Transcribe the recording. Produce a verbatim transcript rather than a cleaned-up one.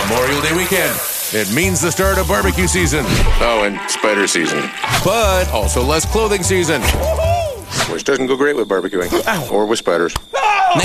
Memorial Day weekend. It means the start of barbecue season. Oh, and spider season. But also less clothing season. Which doesn't go great with barbecuing. Or with spiders.